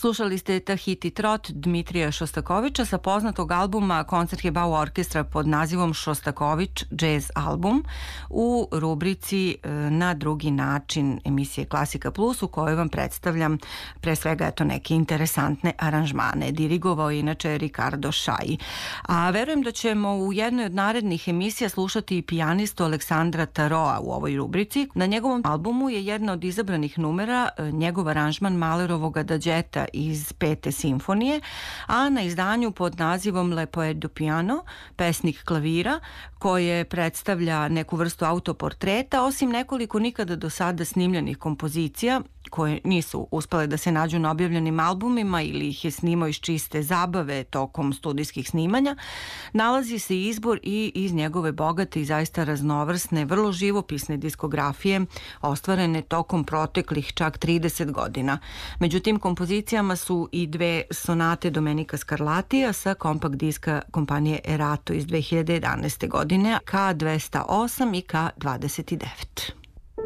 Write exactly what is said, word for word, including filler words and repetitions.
Slušali ste Tahiti Trot Dmitrija Šostakovića sa poznatog albuma Koncertgebouw orkestra pod nazivom Šostaković Jazz album u rubrici Na drugi način emisije Klasika Plus, u kojoj vam predstavljam pre svega eto neke interesantne aranžmane. Dirigovao je inače Ricardo Šaji. A verujem da ćemo u jednoj od narednih emisija slušati i pijanistu Aleksandra Taroa u ovoj rubrici. Na njegovom albumu je jedna od izabranih numera njegov aranžman Mahlerovog Adađeta iz Pete simfonije, a na izdanju pod nazivom Le Poète du Piano, pesnik klavira, koje predstavlja neku vrstu autoportreta, osim nekoliko nikada do sada snimljenih kompozicija koje nisu uspele da se nađu na objavljenim albumima ili ih je snimao iz čiste zabave tokom studijskih snimanja, nalazi se izbor i iz njegove bogate i zaista raznovrsne, vrlo živopisne diskografije ostvarene tokom proteklih čak trideset godina. Među tim kompozicijama su i dve sonate Domenica Scarlatija sa kompakt diska kompanije Erato iz dve hiljade jedanaeste godine, K dvesta osam i K dvadeset devet.